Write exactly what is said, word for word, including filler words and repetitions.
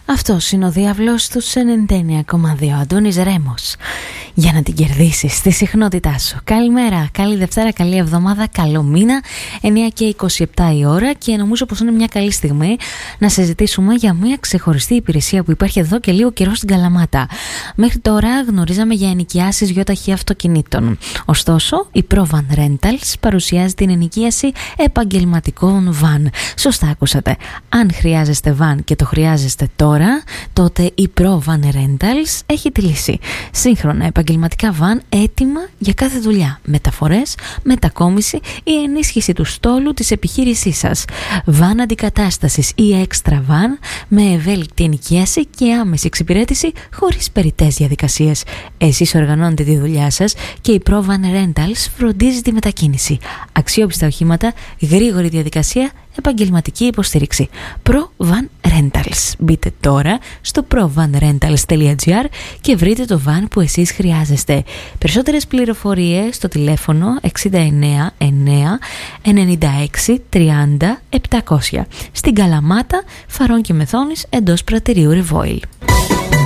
Αυτός είναι ο διάβλος του ενενήντα εννέα κόμμα δύο, Αντώνης Ρέμος. Για να την κερδίσεις στη συχνότητά σου. Καλημέρα, καλή Δευτέρα, καλή εβδομάδα, καλό μήνα. εννέα και είκοσι επτά η ώρα και νομίζω πως είναι μια καλή στιγμή να συζητήσουμε για μια ξεχωριστή υπηρεσία που υπάρχει εδώ και λίγο καιρό στην Καλαμάτα. Μέχρι τώρα γνωρίζαμε για ενοικιάσεις γιοταχή αυτοκινήτων. Ωστόσο, η ProVan Rentals παρουσιάζει την ενοικίαση επαγγελματικών van. Σωστά ακούσατε. Αν χρειάζεστε van και το χρειάζεστε τώρα, τότε η ProVan Rentals έχει τη λύση. Σύγχρονα επαγγελματικά van έτοιμα για κάθε δουλειά. Μεταφορές, μετακόμιση ή ενίσχυση του στόλου της επιχείρησής σας. Van αντικατάστασης ή extra van με ευέλικτη ενοικίαση και άμεση εξυπηρέτηση χωρίς περιττές διαδικασίες. Εσείς οργανώνετε τη δουλειά σας και η ProVan Rentals φροντίζει τη μετακίνηση. Αξιόπιστα οχήματα, γρήγορη διαδικασία, επαγγελματική υποστήριξη. ProVan Rentals. Μπείτε τώρα στο provanrentals τελεία gr και βρείτε το van που εσείς χρειάζεστε. Περισσότερες πληροφορίες στο τηλέφωνο εξήντα εννέα εννέα ενενήντα έξι τριάντα επτακόσια. Στην Καλαμάτα, Φαρών και Μεθόνης, εντός πρατηρίου Ρεβόιλ.